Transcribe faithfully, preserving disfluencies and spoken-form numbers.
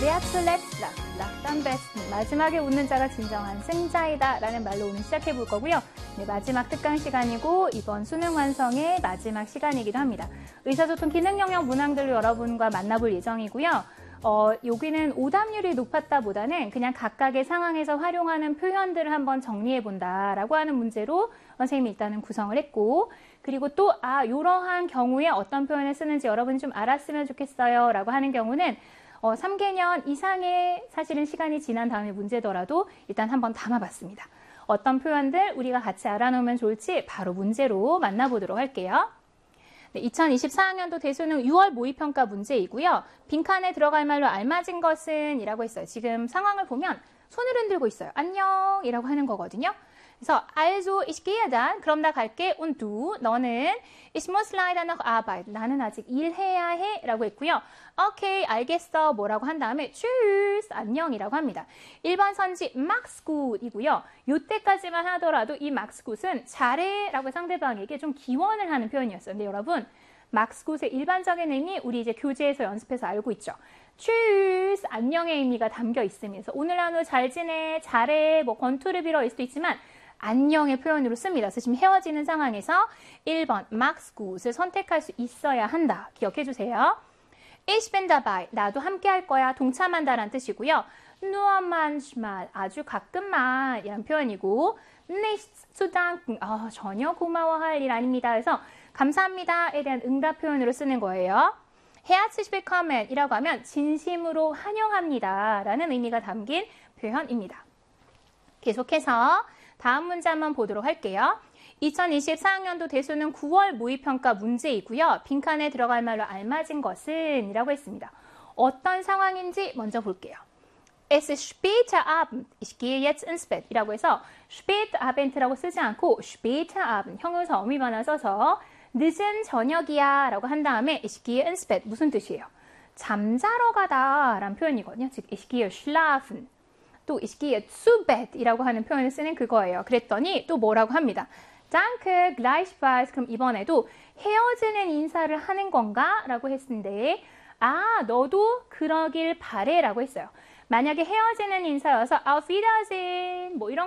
wer zuletzt lacht, lacht am besten. 마지막에 웃는 자가 진정한 승자이다 라는 말로 오늘 시작해 볼 거고요. 네, 마지막 특강 시간이고 이번 수능 완성의 마지막 시간이기도 합니다. 의사소통 기능 영역 문항들로 여러분과 만나볼 예정이고요. 어, 여기는 오답률이 높았다 보다는 그냥 각각의 상황에서 활용하는 표현들을 한번 정리해 본다라고 하는 문제로 선생님이 일단은 구성을 했고, 그리고 또 아, 이러한 경우에 어떤 표현을 쓰는지 여러분이 좀 알았으면 좋겠어요 라고 하는 경우는 어, 삼 개년 이상의 사실은 시간이 지난 다음에 문제더라도 일단 한번 담아봤습니다. 어떤 표현들 우리가 같이 알아놓으면 좋을지 바로 문제로 만나보도록 할게요. 네, 이천이십사 학년도 대수능 유월 모의평가 문제이고요. 빈칸에 들어갈 말로 알맞은 것은 이라고 했어요. 지금 상황을 보면 손을 흔들고 있어요. 안녕 이라고 하는 거거든요. 그래서 also ich gehe dann, 그럼 나 갈게. und du, 너는 ich muss leider noch arbeiten, 나는 아직 일해야 해 라고 했고요. 오케이, 알겠어 뭐라고 한 다음에 tschüss, 안녕이라고 합니다. 일 번 선지 mach's gut 이고요. 요때까지만 하더라도 이 mach's gut은 잘해 라고 상대방에게 좀 기원을 하는 표현이었어요. 근데 여러분 mach's gut의 일반적인 의미 우리 이제 교재에서 연습해서 알고 있죠. tschüss, 안녕의 의미가 담겨 있으면서 오늘 하루 잘 지내, 잘해, 뭐 권투를 빌어일 수도 있지만 안녕의 표현으로 씁니다. 그래서 지금 헤어지는 상황에서 일 번 mach's gut을 선택할 수 있어야 한다. 기억해 주세요. Ich bin dabei, 나도 함께 할 거야, 동참한다라는 뜻이고요. nur manchmal, 아주 가끔만 이란 표현이고 nichts zu danken, 아, 전혀 고마워할 일 아닙니다. 그래서 감사합니다에 대한 응답 표현으로 쓰는 거예요. herzlich willkommen 이라고 하면 진심으로 환영합니다 라는 의미가 담긴 표현입니다. 계속해서 다음 문제 한번 보도록 할게요. 이천이십사 학년도 대수능 구월 모의평가 문제이고요. 빈칸에 들어갈 말로 알맞은 것은 이라고 했습니다. 어떤 상황인지 먼저 볼게요. Es ist später Abend, ich gehe jetzt ins Bett 이라고 해서 spät Abend라고 쓰지 않고 später Abend, 형용사 어미반을 써서 늦은 저녁이야 라고 한 다음에 ich gehe ins Bett, 무슨 뜻이에요? 잠자러 가다 라는 표현이거든요. 즉 ich gehe schlafen. 또 ich gehe zu Bett 이라고 하는 표현을 쓰는 그거예요. 그랬더니 또 뭐라고 합니다. Danke, gleichfalls. 그럼 이번에도 헤어지는 인사를 하는 건가? 라고 했는데 아, 너도 그러길 바래 라고 했어요. 만약에 헤어지는 인사여서 auf Wiedersehen 뭐 이런